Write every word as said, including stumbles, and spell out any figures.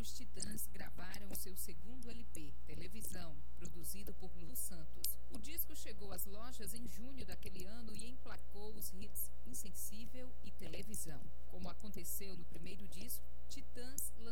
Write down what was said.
os Titãs gravaram seu segundo L P, Televisão, produzido por Lu Santos. O disco chegou às lojas em junho daquele ano e emplacou os hits Insensível e Televisão. Como aconteceu no primeiro disco, Titãs